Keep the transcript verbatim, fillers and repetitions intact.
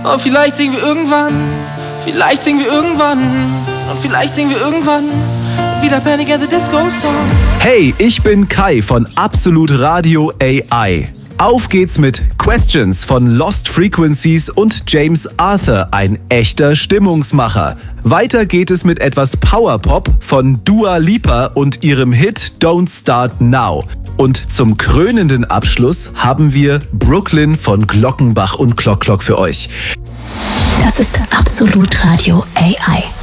Oh, vielleicht singen wir irgendwann, vielleicht singen wir irgendwann, und vielleicht singen wir irgendwann wieder Panic at the Disco Song. Hey, ich bin Kai von Absolut Radio A I. Auf geht's mit Questions von Lost Frequencies und James Arthur, ein echter Stimmungsmacher. Weiter geht es mit etwas Powerpop von Dua Lipa und ihrem Hit Don't Start Now. Und zum krönenden Abschluss haben wir Brooklyn von Glockenbach und Clock Clock für euch. Das ist Absolut Radio A I.